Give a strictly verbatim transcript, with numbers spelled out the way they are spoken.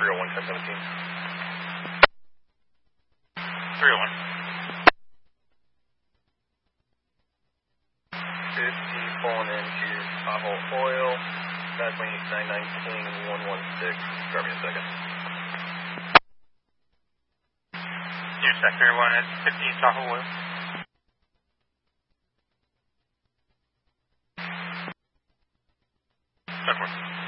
three oh one, ten seventeen. three oh one. fifty pulling into Tahoe Oil. That's my nine nineteen one one six. Grab me a second. Your sector one at fifteen Tahoe Oil. That works.